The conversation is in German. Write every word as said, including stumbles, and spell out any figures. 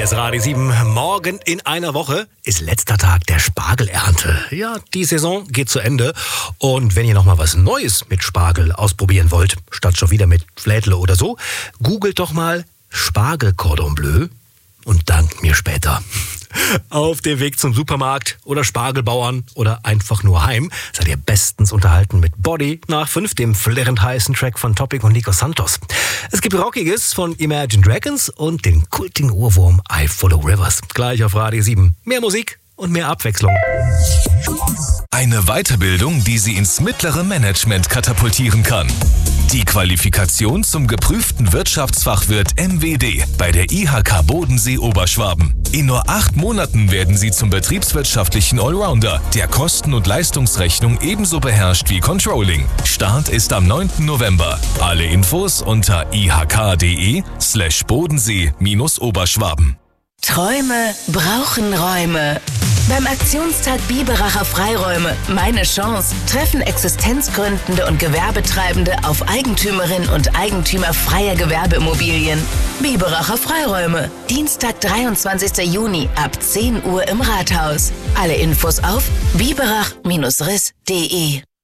Hier ist Radio sieben. Morgen in einer Woche ist letzter Tag der Spargelernte. Ja, die Saison geht zu Ende. Und wenn ihr noch mal was Neues mit Spargel ausprobieren wollt, statt schon wieder mit Flädle oder so, googelt doch mal Spargel Cordon Bleu und dankt mir später. Auf dem Weg zum Supermarkt oder Spargelbauern oder einfach nur heim seid ihr bestens unterhalten mit Body nach fünf, dem flirrend heißen Track von Topic und Nico Santos. Es gibt Rockiges von Imagine Dragons und den kultigen Ohrwurm I Follow Rivers. Gleich auf Radio sieben. Mehr Musik und mehr Abwechslung. Eine Weiterbildung, die Sie ins mittlere Management katapultieren kann. Die Qualifikation zum geprüften Wirtschaftsfachwirt M W D bei der I H K Bodensee Oberschwaben. In nur acht Monaten werden Sie zum betriebswirtschaftlichen Allrounder, der Kosten- und Leistungsrechnung ebenso beherrscht wie Controlling. Start ist am neunten November. Alle Infos unter ihk.de slash Bodensee minus Oberschwaben. Träume brauchen Räume. Beim Aktionstag Biberacher Freiräume Meine Chance treffen Existenzgründende und Gewerbetreibende auf Eigentümerinnen und Eigentümer freier Gewerbeimmobilien. Biberacher Freiräume. Dienstag, dreiundzwanzigsten Juni ab zehn Uhr im Rathaus. Alle Infos auf biberach Bindestrich riss punkt de.